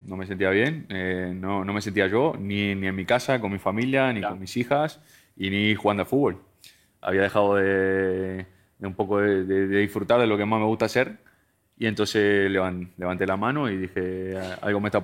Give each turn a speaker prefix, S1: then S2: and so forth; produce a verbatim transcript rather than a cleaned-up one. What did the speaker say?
S1: no me sentía bien, eh, no, no me sentía yo, ni, ni en mi casa, con mi familia, ni
S2: Ya.
S1: con mis hijas, y ni jugando al fútbol. Había dejado de, de un poco de, de- de disfrutar de lo que más me gusta hacer, y entonces levan- levanté la mano y dije, algo me está